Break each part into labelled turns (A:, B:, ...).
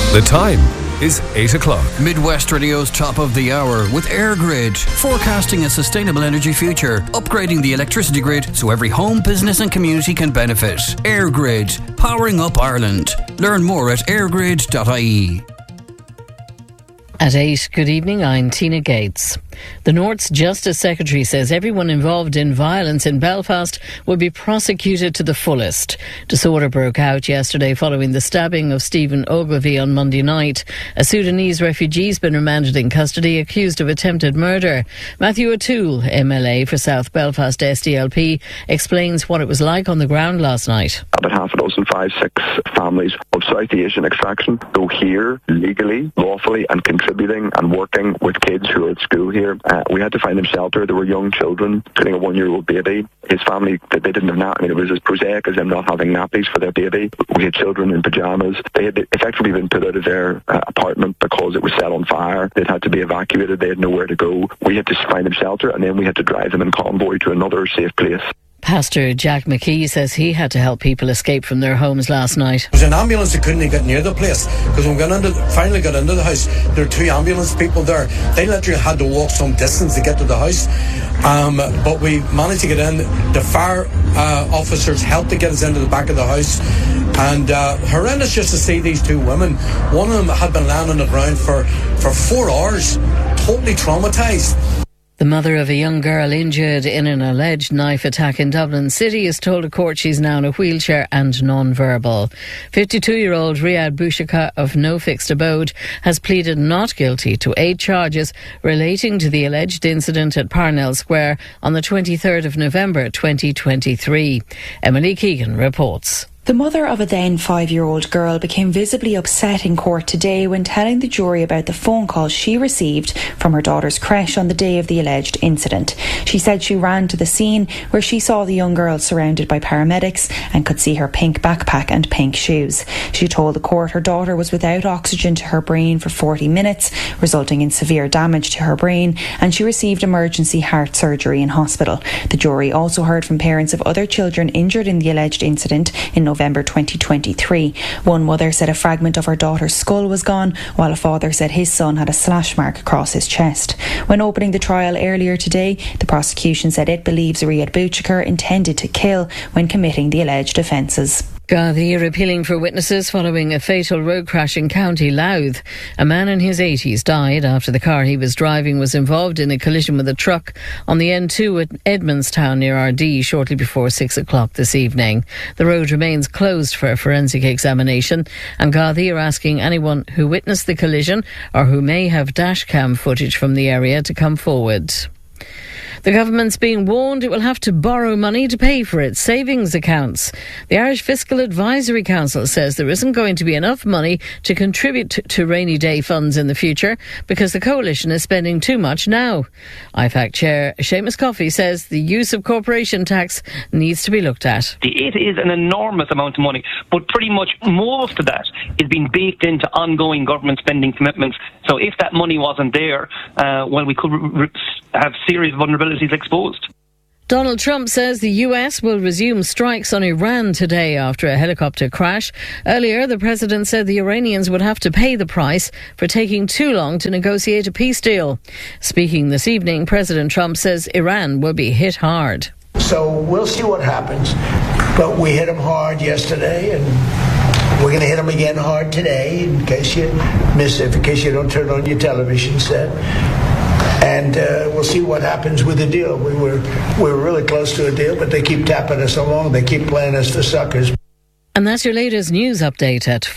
A: The time is 8 o'clock.
B: Midwest Radio's top of the hour with EirGrid, forecasting a sustainable energy future, upgrading the electricity grid so every home, business and community can benefit. EirGrid, powering up Ireland. Learn more at eirgrid.ie.
C: At 8, good evening, I'm Tina Gates. The North's Justice Secretary says everyone involved in violence in Belfast will be prosecuted to the fullest. Disorder broke out yesterday following the stabbing of Stephen Ogilvie on Monday night. A Sudanese refugee has been remanded in custody accused of attempted murder. Matthew O'Toole, MLA for South Belfast SDLP, explains what it was like on the ground last night.
D: About half a dozen, 5-6 families of South Asian extraction go here legally, lawfully and contributing and working with kids who are at school here. We had to find them shelter. There were young children, including a 1-year-old baby. His family, they didn't have nappies. I mean, it was as prosaic as them not having nappies for their baby. We had children in pyjamas. They had effectively been put out of their apartment because it was set on fire. They'd had to be evacuated. They had nowhere to go. We had to find them shelter, and then we had to drive them in convoy to another safe place.
C: Pastor Jack McKee says he had to help people escape from their homes last night.
E: There was an ambulance that couldn't even get near the place because when we finally got into the house, there were 2 ambulance people there. They literally had to walk some distance to get to the house, but we managed to get in. The fire officers helped to get us into the back of the house, and horrendous just to see these 2 women. One of them had been lying on the ground for 4 hours, totally traumatised.
C: The mother of a young girl injured in an alleged knife attack in Dublin City has told a court she's now in a wheelchair and non-verbal. 52-year-old Riyadh Bouchaka of No Fixed Abode has pleaded not guilty to 8 charges relating to the alleged incident at Parnell Square on the 23rd of November 2023. Emily Keegan reports.
F: The mother of a then 5-year-old girl became visibly upset in court today when telling the jury about the phone call she received from her daughter's creche on the day of the alleged incident. She said she ran to the scene where she saw the young girl surrounded by paramedics and could see her pink backpack and pink shoes. She told the court her daughter was without oxygen to her brain for 40 minutes, resulting in severe damage to her brain, and she received emergency heart surgery in hospital. The jury also heard from parents of other children injured in the alleged incident in November 2023. One mother said a fragment of her daughter's skull was gone, while a father said his son had a slash mark across his chest. When opening the trial earlier today, the prosecution said it believes Riyadh Bouchaka intended to kill when committing the alleged offences.
C: Gardaí are appealing for witnesses following a fatal road crash in County Louth. A man in his 80s died after the car he was driving was involved in a collision with a truck on the N2 at Edmondstown near Ardee shortly before 6 o'clock this evening. The road remains closed for a forensic examination, and Gardaí are asking anyone who witnessed the collision or who may have dashcam footage from the area to come forward. The government's being warned it will have to borrow money to pay for its savings accounts. The Irish Fiscal Advisory Council says there isn't going to be enough money to contribute to rainy day funds in the future because the coalition is spending too much now. IFAC Chair Seamus Coffey says the use of corporation tax needs to be looked at.
G: It is an enormous amount of money, but pretty much most of that is being baked into ongoing government spending commitments. So if that money wasn't there, we could have serious vulnerabilities exposed.
C: Donald Trump says the US will resume strikes on Iran today after a helicopter crash. Earlier, the president said the Iranians would have to pay the price for taking too long to negotiate a peace deal. Speaking this evening, President Trump says Iran will be hit hard.
H: So we'll see what happens. But we hit them hard yesterday, and we're going to hit them again hard today in case you miss it, in case you don't turn on your television set. And we'll see what happens with the deal. We were really close to a deal, but they keep tapping us along. They keep playing us for suckers.
C: And that's your latest news update at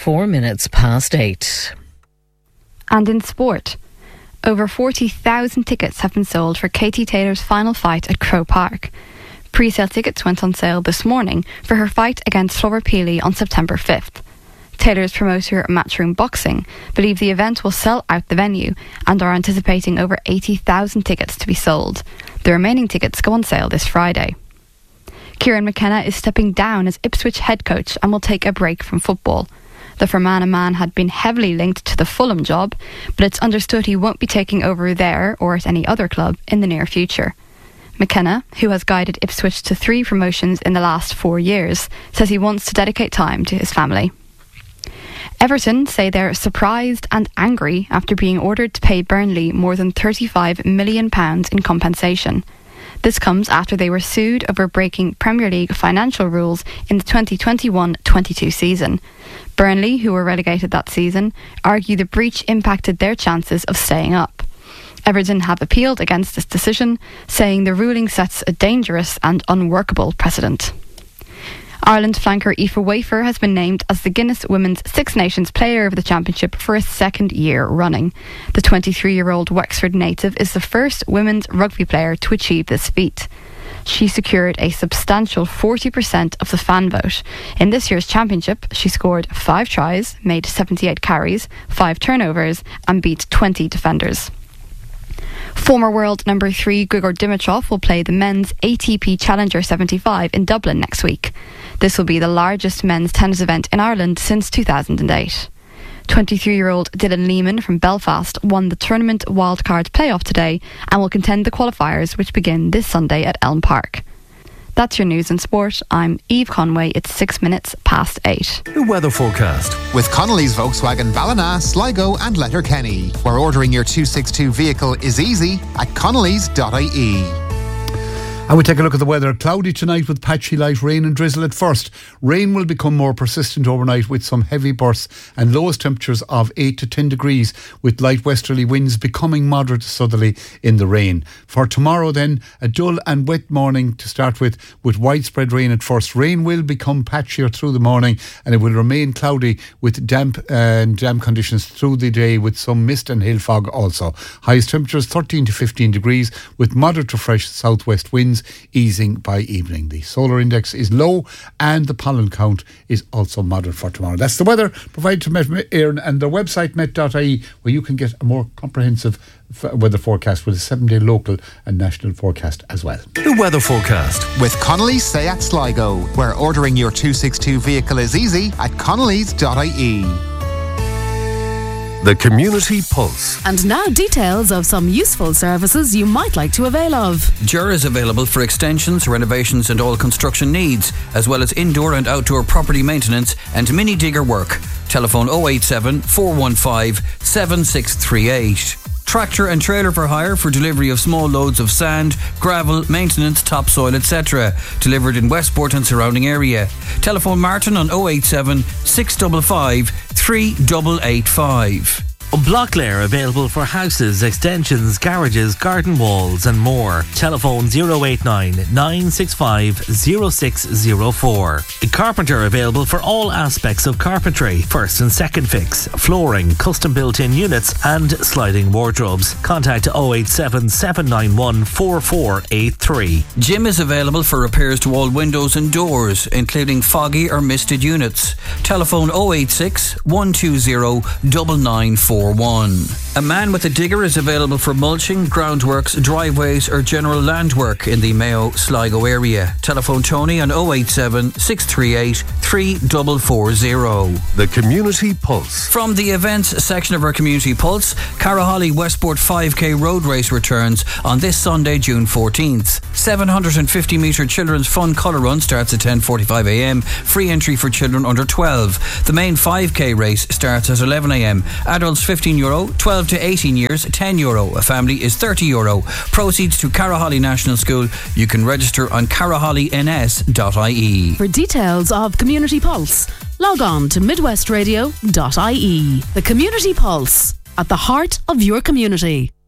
C: 8:04.
I: And in sport, over 40,000 tickets have been sold for Katie Taylor's final fight at Croke Park. Pre-sale tickets went on sale this morning for her fight against Flora Peely on September 5th. Taylor's promoter Matchroom Boxing believe the event will sell out the venue and are anticipating over 80,000 tickets to be sold. The remaining tickets go on sale this Friday. Kieran McKenna is stepping down as Ipswich head coach and will take a break from football. The Fermanagh man had been heavily linked to the Fulham job, but it's understood he won't be taking over there or at any other club in the near future. McKenna, who has guided Ipswich to 3 promotions in the last 4 years, says he wants to dedicate time to his family. Everton say they're surprised and angry after being ordered to pay Burnley more than £35 million in compensation. This comes after they were sued over breaking Premier League financial rules in the 2021-22 season. Burnley, who were relegated that season, argue the breach impacted their chances of staying up. Everton have appealed against this decision, saying the ruling sets a dangerous and unworkable precedent. Ireland flanker Aoife Wafer has been named as the Guinness Women's Six Nations Player of the Championship for a second year running. The 23-year-old Wexford native is the first women's rugby player to achieve this feat. She secured a substantial 40% of the fan vote. In this year's championship, she scored 5 tries, made 78 carries, 5 turnovers and beat 20 defenders. Former world number 3 Grigor Dimitrov will play the men's ATP Challenger 75 in Dublin next week. This will be the largest men's tennis event in Ireland since 2008. 23-year-old Dylan Lehman from Belfast won the tournament wildcard playoff today and will contend the qualifiers, which begin this Sunday at Elm Park. That's your news and sport. I'm Eve Conway. It's 6 minutes past 8.
A: The weather forecast
J: with Connolly's Volkswagen Ballina, Sligo and Letterkenny, where ordering your 262 vehicle is easy at connellys.ie.
K: And we take a look at the weather. Cloudy tonight with patchy light rain and drizzle at first. Rain will become more persistent overnight with some heavy bursts and lowest temperatures of 8 to 10 degrees with light westerly winds becoming moderate to southerly in the rain. For tomorrow then, a dull and wet morning to start with widespread rain at first. Rain will become patchier through the morning and it will remain cloudy with damp conditions through the day with some mist and hail fog also. Highest temperatures 13 to 15 degrees with moderate to fresh southwest winds easing by evening. The solar index is low and the pollen count is also moderate for tomorrow. That's the weather provided to Met Éireann and their website met.ie, where you can get a more comprehensive weather forecast with a 7-day local and national forecast as well.
A: The weather forecast
J: with Connolly's Seat Sligo, where ordering your 262 vehicle is easy at connellys.ie.
A: The Community Pulse.
L: And now details of some useful services you might like to avail of.
B: Jura is available for extensions, renovations and all construction needs, as well as indoor and outdoor property maintenance and mini digger work. Telephone 087 415 7638. Tractor and trailer for hire for delivery of small loads of sand, gravel, maintenance, topsoil, etc. Delivered in Westport and surrounding area. Telephone Martin on 087 655 3885.
M: Blocklear available for houses, extensions, garages, garden walls and more. Telephone 089 965 0604. Carpenter available for all aspects of carpentry, first and second fix, flooring, custom built-in units and sliding wardrobes. Contact 087 791 4483.
B: Jim is available for repairs to all windows and doors, including foggy or misted units. Telephone 086 120 994. A man with a digger is available for mulching, groundworks, driveways or general land work in the Mayo Sligo area. Telephone Tony on 087 638 3440.
A: The Community Pulse.
B: From the events section of our Community Pulse, Carraholly Westport 5K road race returns on this Sunday, June 14th. 750 metre children's fun colour run starts at 10:45am. Free entry for children under 12. The main 5K race starts at 11am. Adults €15, 12 to 18 years €10. A family is €30. Proceeds to Carraholly National School. You can register on carrahollyns.ie.
L: For details of Community Pulse, log on to midwestradio.ie. The Community Pulse, at the heart of your community.